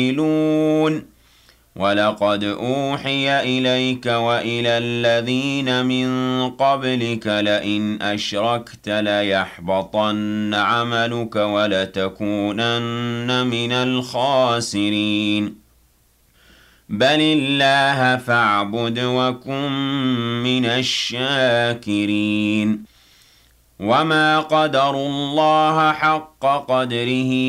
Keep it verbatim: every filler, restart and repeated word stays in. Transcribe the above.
يعملون ولقد أوحي إليك وإلى الذين من قبلك لئن أشركت ليحبطن عملك ولتكونن من الخاسرين بل الله فاعبد وكن من الشاكرين وما قدروا الله حق قدره